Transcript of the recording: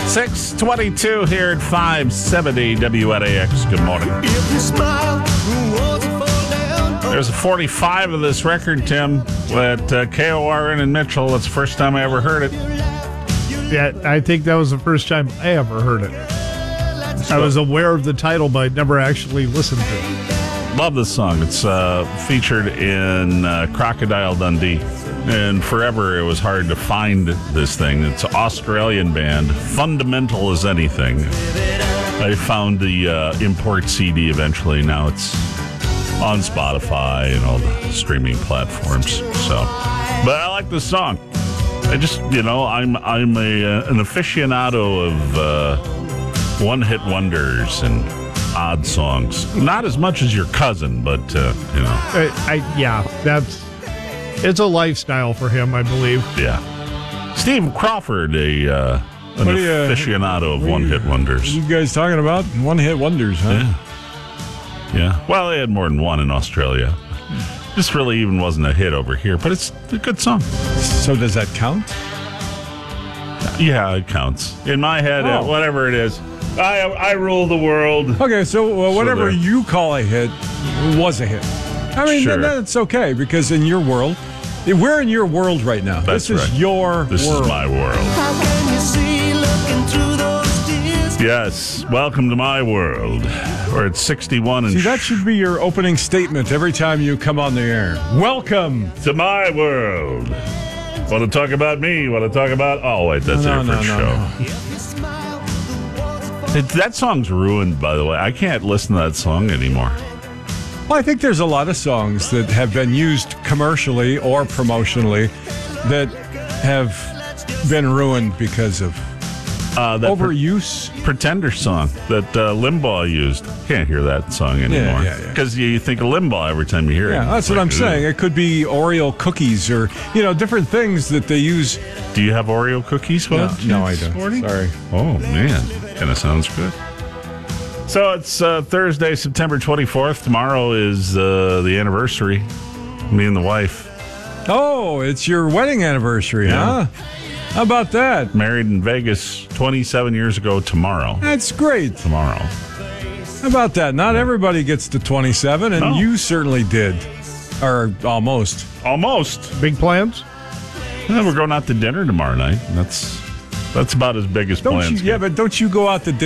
6:22 here at 570 WNAX. Good morning. If you smile, won't you fall down? There's a 45 of this record, Tim, at KORN in Mitchell. That's the first time I ever heard it. Yeah, I think that was the first time I ever heard it. I was aware of the title, but I'd never actually listened to it. Love this song. It's featured in Crocodile Dundee. And forever it was hard to find this thing. It's an Australian band, fundamental as anything. I found the import CD eventually. Now it's on Spotify and all the streaming platforms. So, but I like this song. I just, I'm an aficionado of one-hit wonders and odd songs. Not as much as your cousin, but It's a lifestyle for him, I believe. Yeah. Steve Crawford, an aficionado of one-hit wonders. You guys talking about one-hit wonders, huh? Yeah. Well, they had more than one in Australia. This really even wasn't a hit over here, but it's a good song. So does that count? Yeah, it counts. In my head, whatever it is, I rule the world. Okay, so whatever there. you call a hit was a hit. I mean, Sure. that's okay, because in your world, we're in your world right now. That's this is right. your world. This is my world. How can you see looking through those tears? Yes, welcome to my world, where it's 61 and See, that should be your opening statement every time you come on the air. Welcome. to my world. Want to talk about me? Want to talk about... Oh, wait, that's a different show. If you smile, the walls fall That song's ruined, by the way. I can't listen to that song anymore. Well, I think there's a lot of songs that have been used commercially or promotionally that have been ruined because of That overuse. Pretender song that Limbaugh used. Can't hear that song anymore. Yeah. Because you think of Limbaugh every time you hear it. Yeah, that's what I'm saying. It could be Oreo cookies or, different things that they use. Do you have Oreo cookies? No, I don't. Sporty? Sorry. Oh, man. Kind of sounds good. So it's Thursday, September 24th. Tomorrow is the anniversary. Me and the wife. Oh, it's your wedding anniversary, Yeah. huh? How about that? Married in Vegas 27 years ago tomorrow. That's great. Tomorrow. How about that? Not everybody gets to 27, and No. you certainly did. Or almost. Almost. Big plans? Yeah, we're going out to dinner tomorrow night. That's about as big as plans. But don't you go out to dinner?